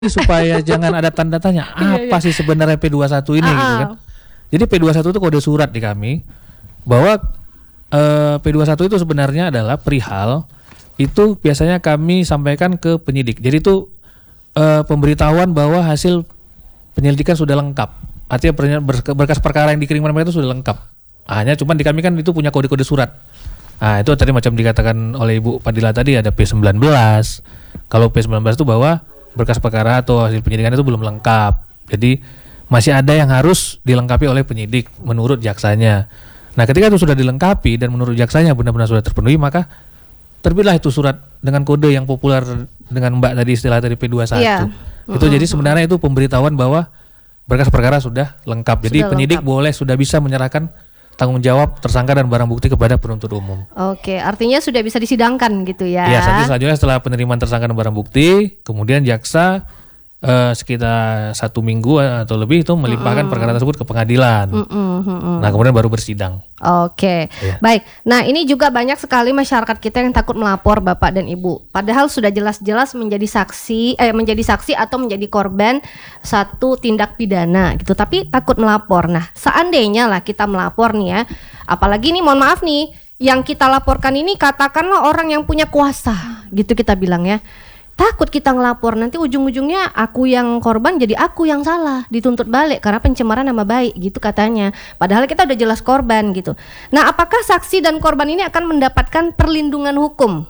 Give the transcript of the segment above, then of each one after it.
supaya jangan ada tanda tanya apa sih sebenarnya P21 ini gitu kan. Jadi P21 itu kode surat di kami bahwa P21 itu sebenarnya adalah perihal itu biasanya kami sampaikan ke penyidik. Jadi itu pemberitahuan bahwa hasil penyelidikan sudah lengkap. Artinya berkas perkara yang dikirimkan mereka itu sudah lengkap. Hanya cuman di kami kan itu punya kode-kode surat. Nah itu tadi macam dikatakan oleh Ibu Padilla tadi ada P19. Kalau P19 itu bahwa berkas perkara atau hasil penyidikan itu belum lengkap. Jadi masih ada yang harus dilengkapi oleh penyidik menurut jaksanya. Nah ketika itu sudah dilengkapi dan menurut jaksanya benar-benar sudah terpenuhi, maka terbitlah itu surat dengan kode yang populer dengan Mbak tadi istilah dari P21. Itu jadi sebenarnya itu pemberitahuan bahwa berkas perkara sudah lengkap. Jadi sudah penyidik lengkap. Sudah bisa menyerahkan tanggung jawab tersangka dan barang bukti kepada penuntut umum. Oke, artinya sudah bisa disidangkan gitu ya. Ya, selanjutnya setelah penerimaan tersangka dan barang bukti, kemudian jaksa sekitar 1 minggu atau lebih itu melimpahkan perkara tersebut ke pengadilan. Nah, kemudian baru bersidang. Oke, baik. Nah, ini juga banyak sekali masyarakat kita yang takut melapor Bapak dan Ibu. Padahal sudah jelas-jelas menjadi saksi atau menjadi korban satu tindak pidana gitu. Tapi takut melapor. Nah, seandainya lah kita melapor nih ya, apalagi nih mohon maaf nih, yang kita laporkan ini katakanlah orang yang punya kuasa, gitu kita bilang ya. Takut kita ngelapor, nanti ujung-ujungnya aku yang korban jadi aku yang salah, dituntut balik karena pencemaran nama baik gitu katanya. Padahal kita udah jelas korban gitu. Nah, apakah saksi dan korban ini akan mendapatkan perlindungan hukum?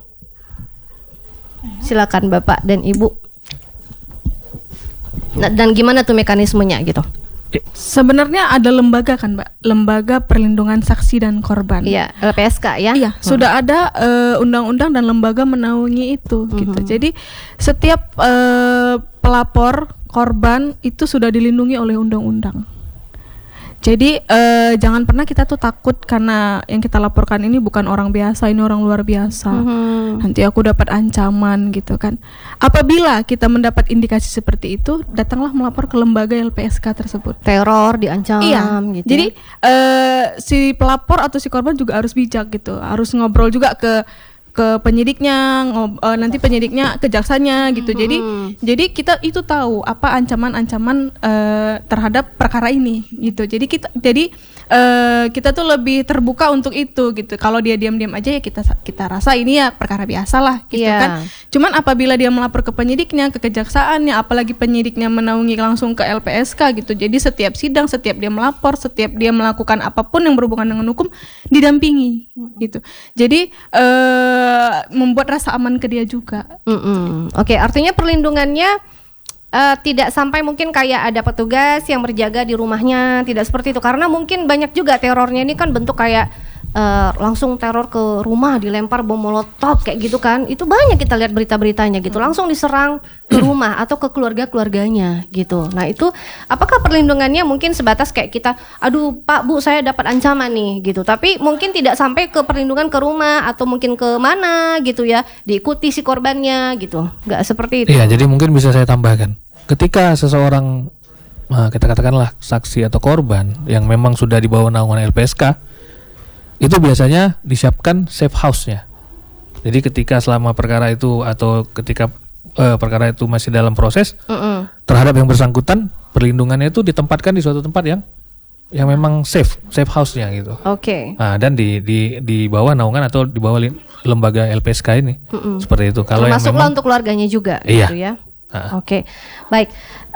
Silakan Bapak dan Ibu. Nah, dan gimana tuh mekanismenya gitu? Sebenarnya ada lembaga kan Mbak, Lembaga Perlindungan Saksi dan Korban. Iya, LPSK ya. Iya, sudah ada undang-undang dan lembaga menaungi itu gitu. Jadi setiap pelapor korban itu sudah dilindungi oleh undang-undang. Jadi jangan pernah kita tuh takut karena yang kita laporkan ini bukan orang biasa, ini orang luar biasa. Nanti aku dapat ancaman gitu kan. Apabila kita mendapat indikasi seperti itu, datanglah melapor ke lembaga LPSK tersebut. Teror, diancam gitu. Jadi si pelapor atau si korban juga harus bijak gitu. Harus ngobrol juga ke penyidiknya, nanti penyidiknya ke jaksanya gitu. Jadi kita itu tahu apa ancaman-ancaman terhadap perkara ini gitu. Jadi kita tuh lebih terbuka untuk itu gitu. Kalau dia diam-diam aja ya kita rasa ini ya perkara biasa lah gitu kan. Cuman apabila dia melapor ke penyidiknya, ke kejaksaannya, apalagi penyidiknya menaungi langsung ke LPSK gitu. Jadi setiap sidang, setiap dia melapor, setiap dia melakukan apapun yang berhubungan dengan hukum didampingi gitu. Jadi membuat rasa aman ke dia juga. Oke, artinya perlindungannya tidak sampai mungkin kayak ada petugas yang berjaga di rumahnya, tidak seperti itu. Karena mungkin banyak juga terornya ini kan bentuk kayak langsung teror ke rumah, dilempar bom molotov kayak gitu kan. Itu banyak kita lihat berita-beritanya gitu. Langsung diserang ke rumah atau ke keluarga-keluarganya gitu. Nah itu apakah perlindungannya mungkin sebatas kayak kita, aduh Pak Bu saya dapat ancaman nih gitu. Tapi mungkin tidak sampai ke perlindungan ke rumah atau mungkin ke mana gitu ya, diikuti si korbannya gitu. Nggak seperti itu. Iya, jadi mungkin bisa saya tambahkan. Ketika seseorang kita katakanlah saksi atau korban yang memang sudah di bawah naungan LPSK, itu biasanya disiapkan safe house-nya. Jadi ketika selama perkara itu atau ketika perkara itu masih dalam proses, terhadap yang bersangkutan, perlindungannya itu ditempatkan di suatu tempat yang memang safe house-nya gitu. Oke. Nah, dan di bawah naungan atau di bawah lembaga LPSK ini. Seperti itu. Kalau termasuklah untuk keluarganya juga gitu ya. Oke. Baik.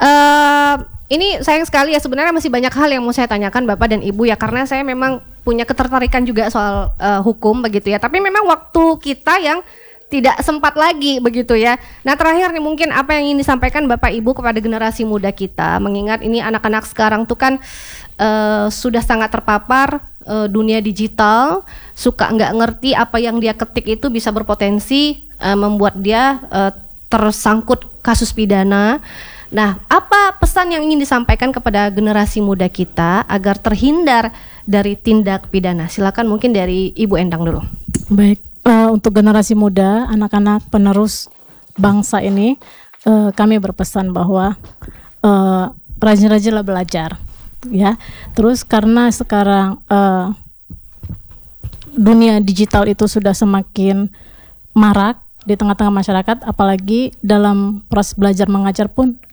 Ini sayang sekali ya, sebenarnya masih banyak hal yang mau saya tanyakan Bapak dan Ibu ya, karena saya memang punya ketertarikan juga soal hukum begitu ya. Tapi memang waktu kita yang tidak sempat lagi begitu ya. Nah terakhir nih mungkin apa yang ingin disampaikan Bapak Ibu kepada generasi muda kita, mengingat ini anak-anak sekarang tuh kan sudah sangat terpapar dunia digital, suka nggak ngerti apa yang dia ketik itu bisa berpotensi membuat dia tersangkut kasus pidana. Nah, apa pesan yang ingin disampaikan kepada generasi muda kita agar terhindar dari tindak pidana? Silakan mungkin dari Ibu Endang dulu. Baik, untuk generasi muda, anak-anak penerus bangsa ini, kami berpesan bahwa rajin-rajinlah belajar, ya. Terus karena sekarang dunia digital itu sudah semakin marak, di tengah-tengah masyarakat, apalagi dalam proses belajar mengajar pun